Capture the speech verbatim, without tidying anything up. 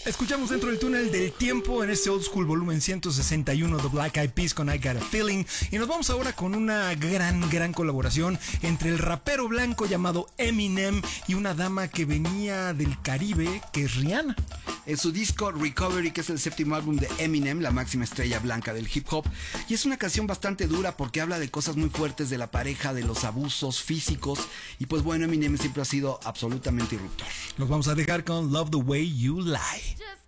Escuchamos Dentro del Túnel del Tiempo en este Old School volumen ciento sesenta y uno de Black Eyed Peas con I Got a Feeling. Y nos vamos ahora con una gran, gran colaboración entre el rapero blanco llamado Eminem y una dama que venía del Caribe, que es Rihanna. En su disco Recovery, que es el séptimo álbum de Eminem, la máxima estrella blanca del hip hop, y es una canción bastante dura porque habla de cosas muy fuertes de la pareja, de los abusos físicos, y pues bueno, Eminem siempre ha sido absolutamente irruptor. Nos vamos a dejar con Love the Way You Lie.